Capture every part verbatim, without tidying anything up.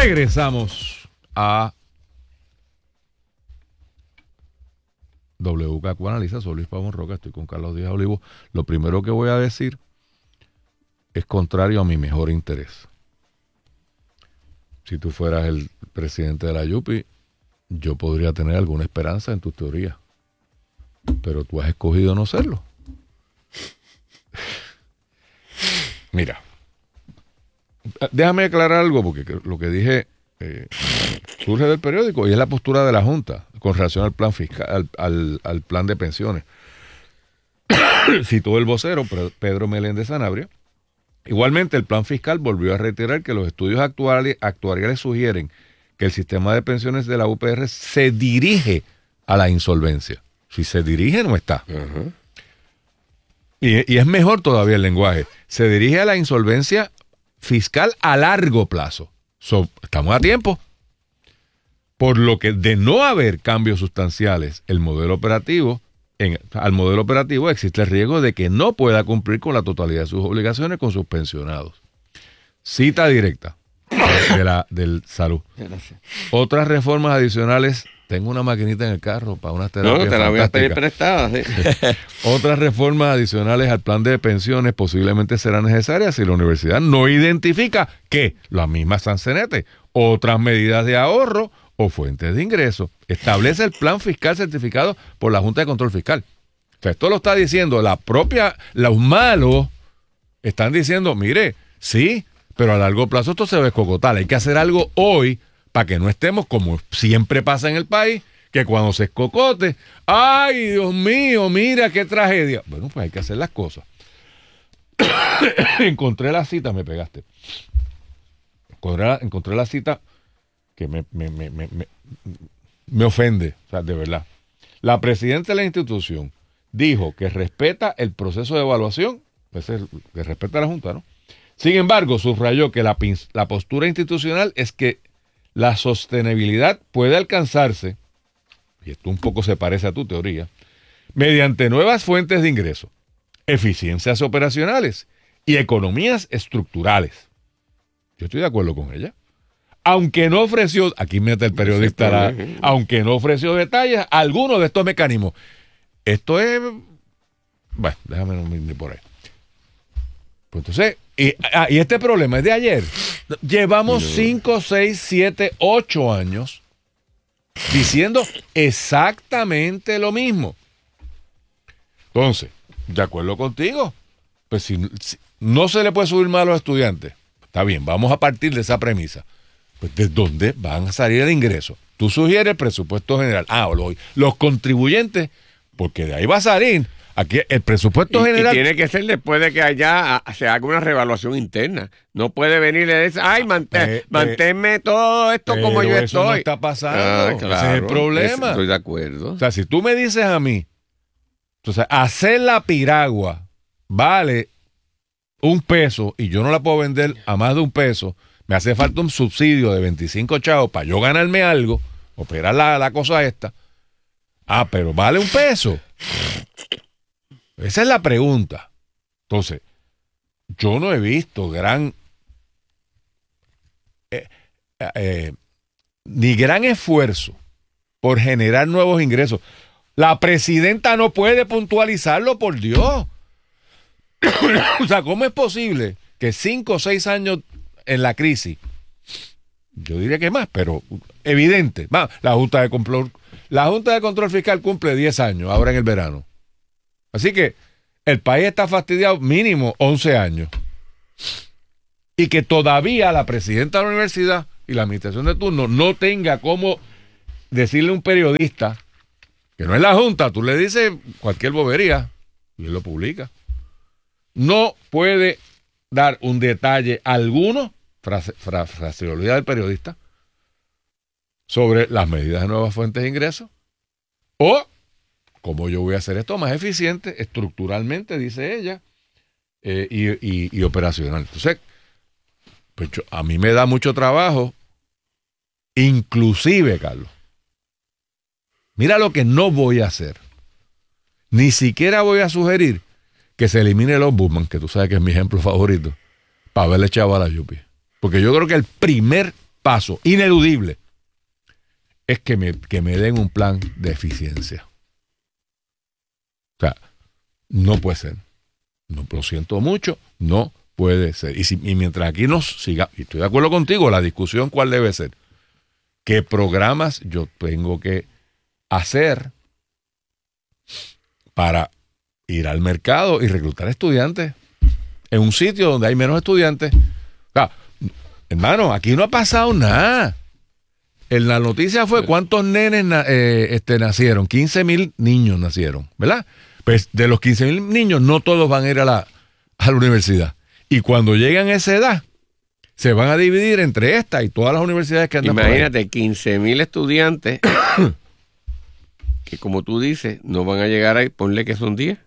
Regresamos a W K Q Analiza. Soy Luis Pavón Roca, estoy con Carlos Díaz Olivo. Lo primero que voy a decir es contrario a mi mejor interés. Si tú fueras el presidente de la Yupi, yo podría tener alguna esperanza en tus teorías. Pero tú has escogido no serlo. Mira, déjame aclarar algo, porque lo que dije eh, surge del periódico y es la postura de la Junta con relación al plan fiscal, al, al, al plan de pensiones. Citó el vocero Pedro Meléndez Sanabria. Igualmente, el plan fiscal volvió a reiterar que los estudios actuales, actuariales sugieren que el sistema de pensiones de la U P R se dirige a la insolvencia. Si se dirige, no está. Uh-huh. Y, y es mejor todavía el lenguaje. Se dirige a la insolvencia fiscal a largo plazo. So, estamos a tiempo. Por lo que, de no haber cambios sustanciales el modelo operativo, en, al modelo operativo existe el riesgo de que no pueda cumplir con la totalidad de sus obligaciones con sus pensionados. Cita directa de, de la, del salud. Gracias. Otras reformas adicionales. Tengo una maquinita en el carro para unas terapias. No, te la voy a pedir prestada. ¿Sí? Otras reformas adicionales al plan de pensiones posiblemente serán necesarias si la universidad no identifica que las mismas sancenetes, otras medidas de ahorro o fuentes de ingreso. Establece el plan fiscal certificado por la Junta de Control Fiscal. O sea, esto lo está diciendo la propia, los malos están diciendo, mire, sí, pero a largo plazo esto se va a escocotar. Hay que hacer algo hoy para que no estemos como siempre pasa en el país, que cuando se escocote, ¡ay, Dios mío, mira qué tragedia! Bueno, pues hay que hacer las cosas. Encontré la cita, me pegaste. Encontré la, encontré la cita que me, me, me, me, me, me ofende, o sea, de verdad. La presidenta de la institución dijo que respeta el proceso de evaluación, pues es, que respeta a la Junta, ¿no? Sin embargo, subrayó que la, la postura institucional es que la sostenibilidad puede alcanzarse, y esto un poco se parece a tu teoría, mediante nuevas fuentes de ingreso, eficiencias operacionales y economías estructurales. Yo estoy de acuerdo con ella. Aunque no ofreció, aquí mete el periodista, la, aunque no ofreció detalles, algunos de estos mecanismos. Esto es, bueno, déjame no ir por ahí. Pues entonces, y, ah, y este problema es de ayer. Llevamos cinco, seis, siete, ocho años diciendo exactamente lo mismo. Entonces, de acuerdo contigo, pues si, si no se le puede subir más a los estudiantes, está bien, vamos a partir de esa premisa. Pues ¿de dónde van a salir el ingreso? Tú sugieres el presupuesto general. Ah, los, los contribuyentes, porque de ahí va a salir. Aquí el presupuesto y, general... Y tiene que ser después de que allá se haga una revaluación interna. No puede venir y decir, ay, mantén, eh, manténme eh, todo esto como yo eso estoy. No está pasando. Ah, claro, ese es el problema. Estoy de acuerdo. O sea, si tú me dices a mí, entonces, hacer la piragua vale un peso y yo no la puedo vender a más de un peso, me hace falta un subsidio de veinticinco chavos para yo ganarme algo, operar la, la cosa esta. Ah, pero vale un peso. Esa es la pregunta. Entonces, yo no he visto gran eh, eh, ni gran esfuerzo por generar nuevos ingresos. La presidenta no puede puntualizarlo, por Dios. O sea, ¿cómo es posible que cinco o seis años en la crisis, yo diría que más, pero evidente, más, la Junta de Control, la Junta de Control Fiscal cumple diez años ahora en el verano. Así que el país está fastidiado mínimo once años. Y que todavía la presidenta de la universidad y la administración de turno no tenga cómo decirle a un periodista que no es la Junta, tú le dices cualquier bobería y él lo publica. No puede dar un detalle alguno, frase, fra, fraseología del periodista, sobre las medidas de nuevas fuentes de ingresos o cómo yo voy a hacer esto más eficiente estructuralmente, dice ella, eh, y, y, y operacional. Entonces, pues yo, a mí me da mucho trabajo, inclusive, Carlos, mira lo que no voy a hacer. Ni siquiera voy a sugerir que se elimine el ombudsman, que tú sabes que es mi ejemplo favorito, para haberle echado a la Yupi. Porque yo creo que el primer paso ineludible es que me, que me den un plan de eficiencia. O sea, no puede ser. No, lo siento mucho, no puede ser. Y, si, y mientras aquí nos siga, y estoy de acuerdo contigo, la discusión cuál debe ser. ¿Qué programas yo tengo que hacer para ir al mercado y reclutar estudiantes en un sitio donde hay menos estudiantes? O sea, hermano, aquí no ha pasado nada. En la noticia fue cuántos nenes eh, este, nacieron. quince mil niños nacieron, ¿verdad? Pues de los quince mil niños, no todos van a ir a la, a la universidad. Y cuando llegan a esa edad, se van a dividir entre esta y todas las universidades que andan. Imagínate, quince mil estudiantes que, como tú dices, no van a llegar ahí. Ponle que son diez.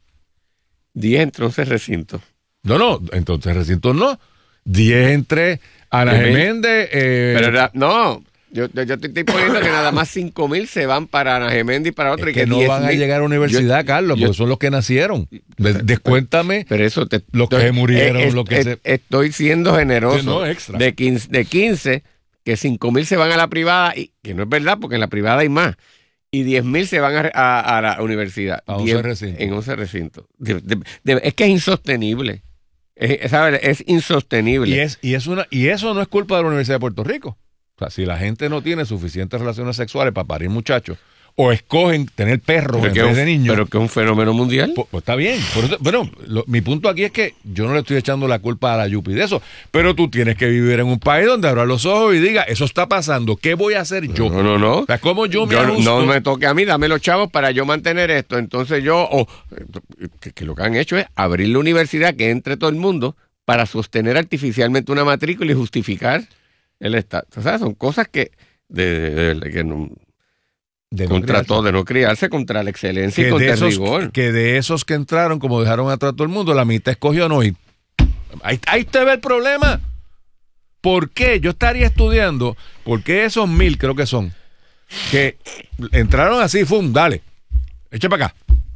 diez entre once recintos. No, no, entonces recintos no. diez entre Ana Geméndez. Eh, Pero era, no. Yo, yo, yo te estoy poniendo que nada más cinco mil se van para Ana Geméndez y para otro. Es y que, que no van a llegar a la universidad, yo, Carlos, yo, porque son los que nacieron. Descuéntame pero eso te, los que se murieron. Es, los que es, se... Estoy siendo generoso. Sí, no, extra. De quince, de quince, que cinco mil se van a la privada, y que no es verdad, porque en la privada hay más. Y diez mil se van a, a, a la universidad. A once recintos. En once recintos. De, de, de, es que es insostenible. Es, ¿sabes? Es insostenible. Y, es, y, es una, y eso no es culpa de la Universidad de Puerto Rico. O sea, si la gente no tiene suficientes relaciones sexuales para parir muchachos, o escogen tener perros en vez de niños. Pero que es un fenómeno mundial. Pues, pues está bien. Por eso, bueno, lo, mi punto aquí es que yo no le estoy echando la culpa a la Yupi de eso, pero tú tienes que vivir en un país donde abra los ojos y diga, eso está pasando, ¿qué voy a hacer yo? No, no, no. O sea, ¿cómo yo me yo, ajusto? No me toque a mí, dame los chavos para yo mantener esto. Entonces yo, oh, que, que lo que han hecho es abrir la universidad, que entre todo el mundo, para sostener artificialmente una matrícula y justificar el Estado. O sea, son cosas que... De, de, de, que no, de no contra criarse. todo, de no criarse, contra la excelencia que y contra de esos, el rigor. Que de esos que entraron, como dejaron atrás todo el mundo, la mitad escogió no ir. Ahí, ahí te ve el problema. ¿Por qué? Yo estaría estudiando, ¿por qué esos mil, creo que son, que entraron así, fum, dale, echa para acá?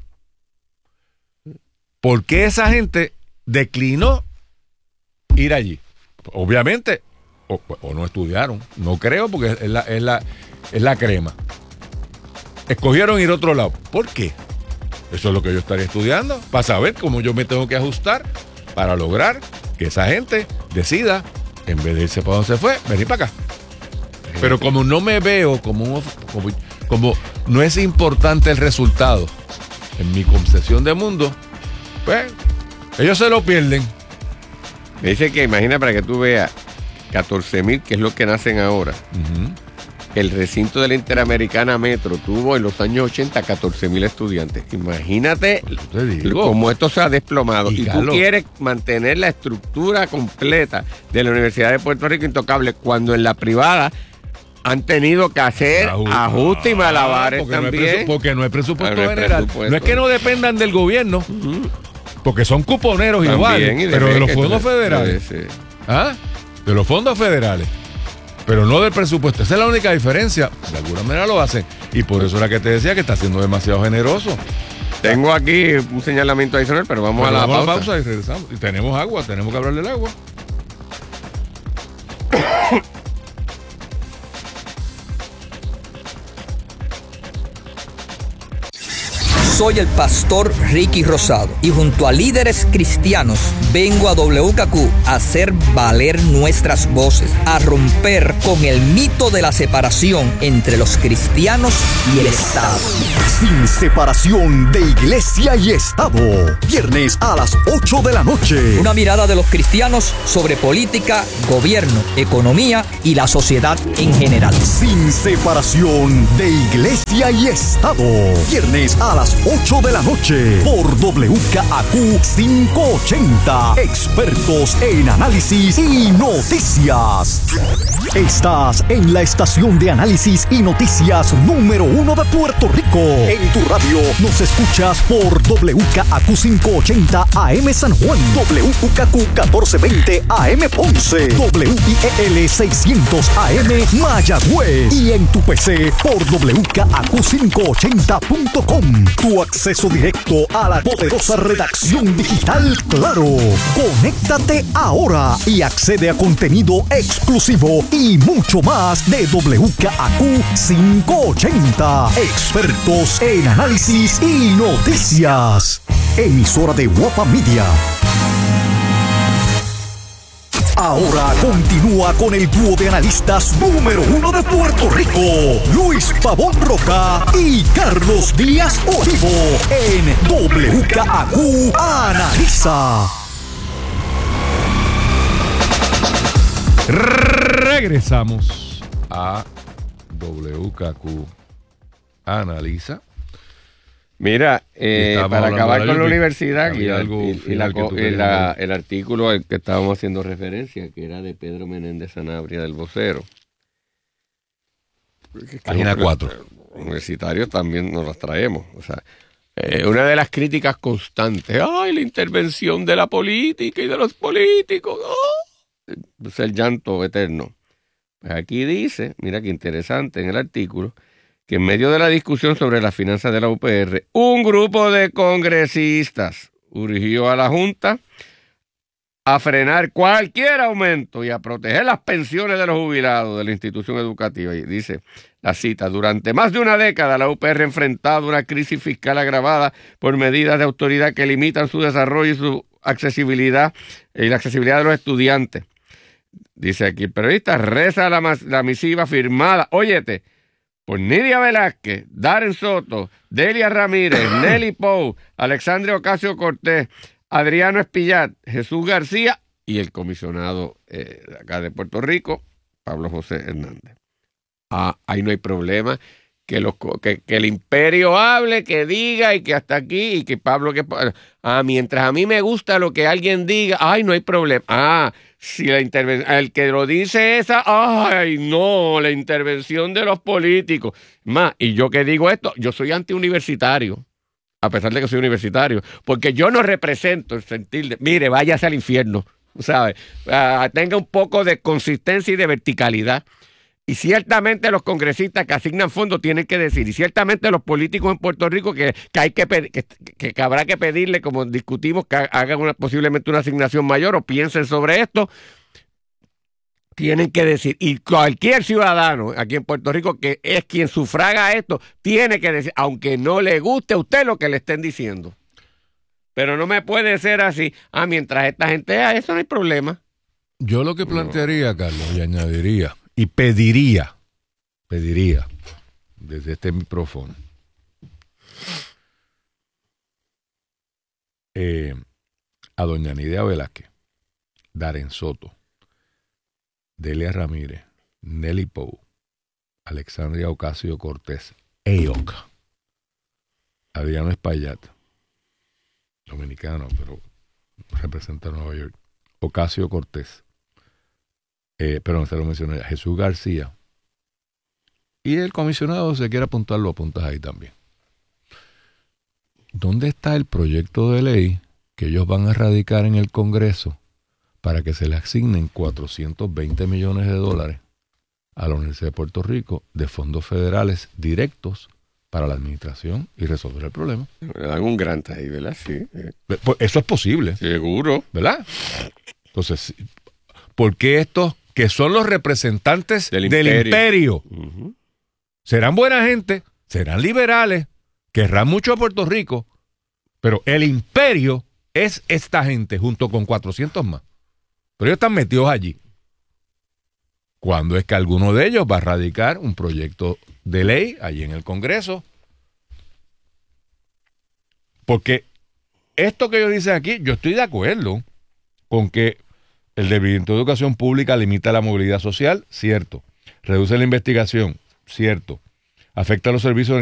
¿Por qué esa gente declinó ir allí? Obviamente, o, o no estudiaron, no creo, porque es la, es la, es la crema. Escogieron ir a otro lado. ¿Por qué? Eso es lo que yo estaría estudiando, para saber cómo yo me tengo que ajustar para lograr que esa gente decida, en vez de irse para donde se fue, venir para acá. Pero como no me veo como, un, como, como no es importante el resultado en mi concepción de mundo, pues ellos se lo pierden. Me dice que imagina para que tú veas catorce mil, que es lo que nacen ahora. Uh-huh. El recinto de la Interamericana Metro tuvo en los años ochenta catorce mil estudiantes. Imagínate cómo esto se ha desplomado. Y, y tú quieres mantener la estructura completa de la Universidad de Puerto Rico intocable, cuando en la privada han tenido que hacer ajustes ajuste y malabares porque también. No hay porque no hay presupuesto no hay general. Presupuesto. No es que no dependan del gobierno, uh-huh. porque son cuponeros igual, pero de los fondos federales. Sí, sí. ¿Ah? De los fondos federales. Pero no del presupuesto. Esa es la única diferencia. De alguna manera lo hacen. Y por eso era que te decía que está siendo demasiado generoso. Tengo aquí un señalamiento adicional, pero vamos pero a la vamos pausa. a la pausa y regresamos. Y tenemos agua, tenemos que hablar del agua. Soy el pastor Ricky Rosado y junto a líderes cristianos vengo a W K Q a hacer valer nuestras voces, a romper con el mito de la separación entre los cristianos y el Estado. Sin separación de iglesia y Estado. Viernes a las ocho de la noche. Una mirada de los cristianos sobre política, gobierno, economía y la sociedad en general. Sin separación de iglesia y Estado. Viernes a las ocho de la noche por W K Q quinientos ochenta. Expertos en análisis y noticias. Estás en la estación de análisis y noticias número uno de Puerto Rico. En tu radio nos escuchas por W K Q quinientos ochenta A M San Juan, W K Q catorce veinte A M Ponce, W I E L seiscientos A M Mayagüez y en tu P C por W K Q quinientos ochenta punto com. Tu acceso directo a la poderosa redacción digital Claro. Conéctate ahora y accede a contenido exclusivo y mucho más de W K A Q quinientos ochenta. Expertos en análisis y noticias. Emisora de Guapa Media. Ahora continúa con el dúo de analistas número uno de Puerto Rico, Luis Pavón Roca y Carlos Díaz Olivo, en W K A Q Analiza. Regresamos a W K A Q Analiza. Mira, eh, para acabar con la universidad y, algo y, y, la, y la, el artículo al que estábamos haciendo referencia, que era de Pedro Menéndez Sanabria del Vocero. Página cuatro. Universitarios también nos las traemos. O sea, eh, una de las críticas constantes, ¡ay, la intervención de la política y de los políticos! ¡Oh! Es el llanto eterno. Pues aquí dice, mira qué interesante en el artículo, que en medio de la discusión sobre las finanzas de la U P R, un grupo de congresistas urgió a la Junta a frenar cualquier aumento y a proteger las pensiones de los jubilados de la institución educativa. Y dice la cita, durante más de una década la U P R ha enfrentado una crisis fiscal agravada por medidas de autoridad que limitan su desarrollo y su accesibilidad y la accesibilidad de los estudiantes. Dice aquí el periodista, reza la, la misiva firmada, óyete, por Nidia Velázquez, Darren Soto, Delia Ramírez, Nelly Pou, Alexandria Ocasio-Cortez, Adriano Espillat, Jesús García y el comisionado eh, de acá de Puerto Rico, Pablo José Hernández. Ah, ahí no hay problema. Que, los, que, que el imperio hable, que diga y que hasta aquí y que Pablo que... Ah, mientras a mí me gusta lo que alguien diga, ay, no hay problema. Ah, si la intervención, el que lo dice esa, ay, no, la intervención de los políticos. Más, y yo que digo esto, yo soy antiuniversitario, a pesar de que soy universitario, porque yo no represento el sentir de, mire, váyase al infierno, ¿sabes? Ah, tenga un poco de consistencia y de verticalidad. Y ciertamente los congresistas que asignan fondos tienen que decir, y ciertamente los políticos en Puerto Rico que, que hay que, pedir, que, que, que habrá que pedirle, como discutimos, que hagan una, posiblemente una asignación mayor o piensen sobre esto, tienen que decir, y cualquier ciudadano aquí en Puerto Rico que es quien sufraga esto, tiene que decir, aunque no le guste a usted lo que le estén diciendo. Pero no me puede ser así, ah, mientras esta gente, ah, eso no hay problema. Yo lo que plantearía, no. Carlos, y añadiría, y pediría, pediría, desde este micrófono, eh, a doña Nidia Velázquez, Darren Soto, Delia Ramírez, Nelly Pou, Alexandria Ocasio-Cortez, A O C, Adriano Espaillat, dominicano, pero representa a Nueva York, Ocasio-Cortez, Eh, pero no se lo mencioné, Jesús García, y el comisionado, se quiere apuntar, lo apuntas ahí también. ¿Dónde está el proyecto de ley que ellos van a radicar en el Congreso para que se le asignen cuatrocientos veinte millones de dólares a la Universidad de Puerto Rico de fondos federales directos para la administración y resolver el problema? Me dan un grant ahí, ¿verdad? Sí. Pues eso es posible. Seguro. ¿Verdad? Entonces, ¿por qué estos que son los representantes del, del imperio, imperio. Uh-huh. serán buena gente, serán liberales, querrán mucho a Puerto Rico, pero el imperio es esta gente junto con cuatrocientos más? Pero ellos están metidos allí. ¿Cuándo es que alguno de ellos va a radicar un proyecto de ley allí en el Congreso? Porque esto que ellos dicen aquí, yo estoy de acuerdo con que el Departamento de Educación Pública limita la movilidad social, cierto. Reduce la investigación, cierto. Afecta a los servicios de